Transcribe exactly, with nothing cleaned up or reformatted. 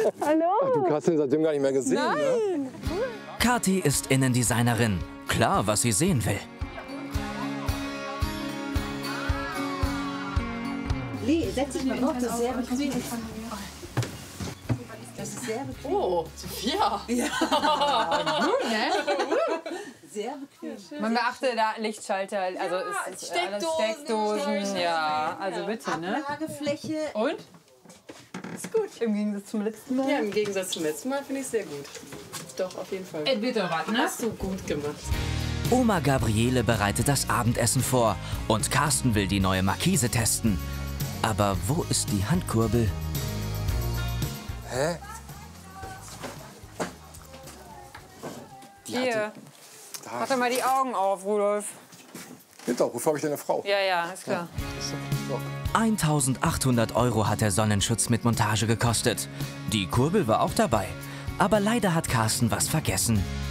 Hallo. Ach, du hast ihn seitdem gar nicht mehr gesehen, Nein. ne? Kathi ist Innendesignerin. Klar, was sie sehen will. Lee, setz dich mal drauf, das ist sehr bequem. Das ist sehr bequem. Oh, Sophia. Ja. Gut, ne? Sehr bequem. Man beachte da Lichtschalter, also ja, ist, ist alles Steckdosen, Steckdosen, ja, also bitte, ne? Ablagefläche. Und? Ist gut. Im Gegensatz zum letzten Mal? Ja, im Gegensatz zum letzten Mal finde ich es sehr gut. Doch, auf jeden Fall. Es wird doch was, ne? Hast du gut gemacht. Oma Gabriele bereitet das Abendessen vor und Carsten will die neue Markise testen. Aber wo ist die Handkurbel? Hä? Hier. Mach doch mal die Augen auf, Rudolf. Geht doch, wofür habe ich denn eine Frau? Ja, ja, ist klar. eintausendachthundert Euro hat der Sonnenschutz mit Montage gekostet. Die Kurbel war auch dabei. Aber leider hat Carsten was vergessen.